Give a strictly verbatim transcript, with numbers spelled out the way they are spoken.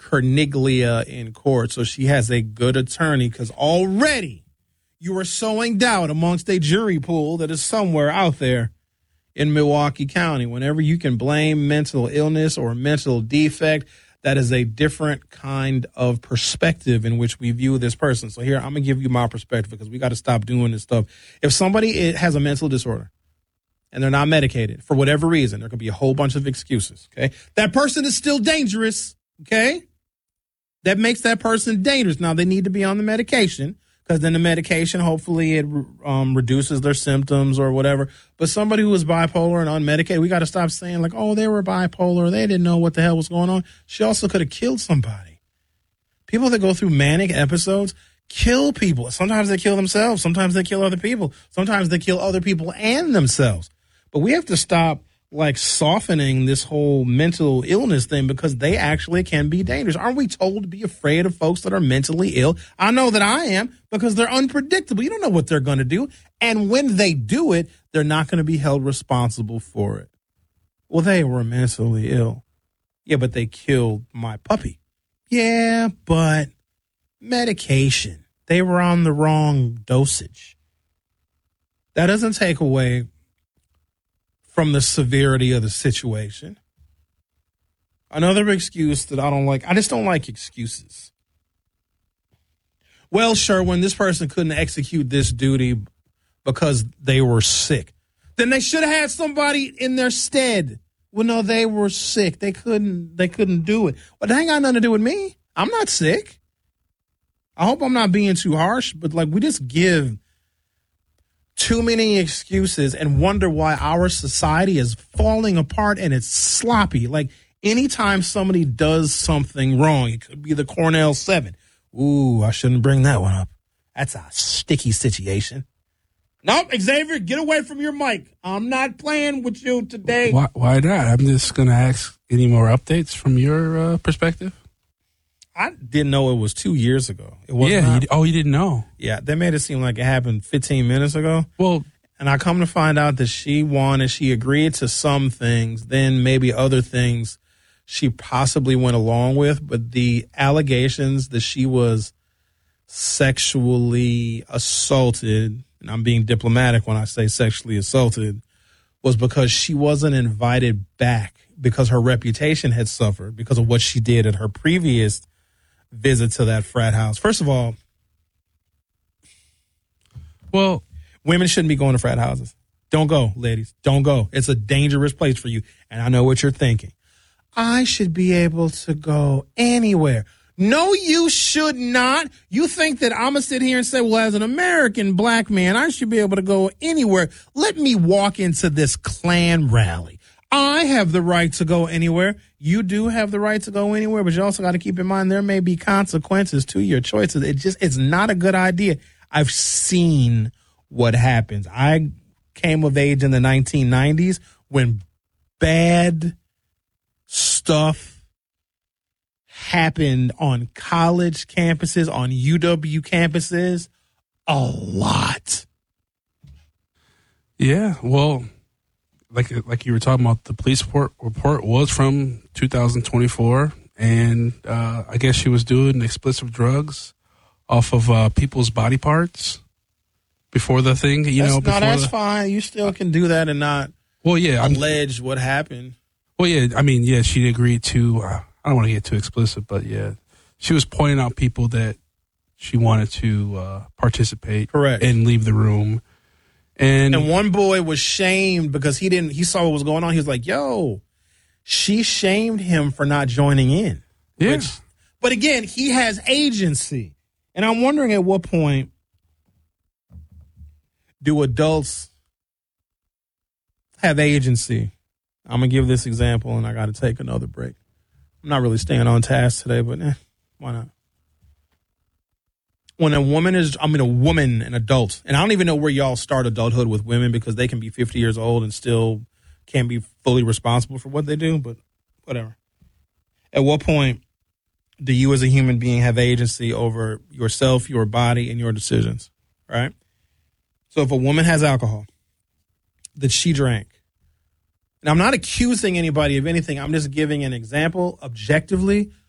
Carniglia in court. So she has a good attorney because already you are sowing doubt amongst a jury pool that is somewhere out there in Milwaukee County. Whenever you can blame mental illness or mental defect, that is a different kind of perspective in which we view this person. So here, I'm going to give you my perspective because we got to stop doing this stuff. If somebody has a mental disorder and they're not medicated for whatever reason, there could be a whole bunch of excuses, okay? That person is still dangerous, okay? That makes that person dangerous. Now, they need to be on the medication because then the medication, hopefully, it um, reduces their symptoms or whatever. But somebody who is bipolar and unmedicated, we got to stop saying, like, oh, they were bipolar. They didn't know what the hell was going on. She also could have killed somebody. People that go through manic episodes kill people. Sometimes they kill themselves. Sometimes they kill other people. Sometimes they kill other people and themselves. But we have to stop, like, softening this whole mental illness thing because they actually can be dangerous. Aren't we told to be afraid of folks that are mentally ill? I know that I am because they're unpredictable. You don't know what they're going to do. And when they do it, they're not going to be held responsible for it. Well, they were mentally ill. Yeah, but they killed my puppy. Yeah, but medication. They were on the wrong dosage. That doesn't take away from the severity of the situation. Another excuse that I don't like, I just don't like excuses. Well, Sherwin, this person couldn't execute this duty because they were sick. Then they should have had somebody in their stead. Well, no, they were sick. They couldn't, they couldn't do it. Well, that ain't got nothing to do with me. I'm not sick. I hope I'm not being too harsh, but like we just give too many excuses and wonder why our society is falling apart and it's sloppy. Like anytime somebody does something wrong, it could be the Cornell seven. Ooh, I shouldn't bring that one up. That's a sticky situation. Nope, Xavier, get away from your mic. I'm not playing with you today. Why, why not? I'm just going to ask any more updates from your uh, perspective. I didn't know it was two years ago. It was yeah. You, oh, you didn't know? Yeah, they made it seem like it happened fifteen minutes ago. Well, and I come to find out that she wanted, she agreed to some things, then maybe other things she possibly went along with. But the allegations that she was sexually assaulted, and I'm being diplomatic when I say sexually assaulted, was because she wasn't invited back because her reputation had suffered because of what she did at her previous visit to that frat house. First of all, well, women shouldn't be going to frat houses. Don't go, ladies. Don't go. It's a dangerous place for you. And I know what you're thinking. I should be able to go anywhere. No, you should not. You think that I'm going to sit here and say, well, as an American black man, I should be able to go anywhere. Let me walk into this Klan rally. I have the right to go anywhere. You do have the right to go anywhere, but you also got to keep in mind there may be consequences to your choices. It just, it's not a good idea. I've seen what happens. I came of age in the nineteen nineties when bad stuff happened on college campuses, on U W campuses, a lot. Yeah, well, like like you were talking about, the police report, report was from two thousand twenty-four, and uh, I guess she was doing explicit drugs off of uh, people's body parts before the thing, you that's, know. No, that's the, fine. You still can do that and not well, yeah, allege I'm, what happened. Well, yeah, I mean, yeah, she agreed to, uh, I don't want to get too explicit, but yeah, she was pointing out people that she wanted to uh, participate. Correct. And leave the room. And, and one boy was shamed because he didn't, he saw what was going on. He was like, yo, she shamed him for not joining in. Yeah. Which, but again, he has agency. And I'm wondering at what point do adults have agency? I'm going to give this example and I got to take another break. I'm not really staying on task today, but eh, why not? When a woman is, I mean, a woman, an adult, and I don't even know where y'all start adulthood with women because they can be fifty years old and still can't be fully responsible for what they do, but whatever. At what point do you as a human being have agency over yourself, your body, and your decisions, right? So if a woman has alcohol that she drank, and I'm not accusing anybody of anything, I'm just giving an example objectively